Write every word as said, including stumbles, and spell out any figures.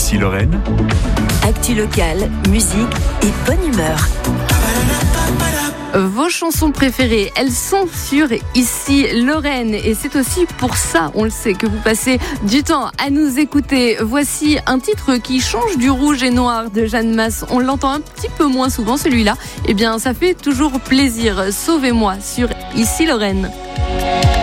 Ici Lorraine. Actu locale, musique et bonne humeur. Vos chansons préférées, elles sont sur Ici Lorraine. Et c'est aussi pour ça, on le sait, que vous passez du temps à nous écouter. Voici un titre qui change du rouge et noir de Jeanne Masse. On l'entend un petit peu moins souvent, celui-là. Eh bien, ça fait toujours plaisir. Sauvez-moi sur Ici Lorraine.